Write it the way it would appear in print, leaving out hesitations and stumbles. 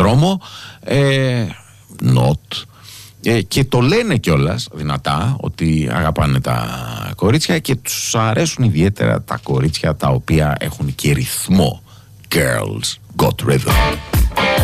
δρόμο. Not. Και το λένε κιόλας δυνατά ότι αγαπάνε τα κορίτσια και τους αρέσουν ιδιαίτερα τα κορίτσια τα οποία έχουν και ρυθμό. Girls got rhythm.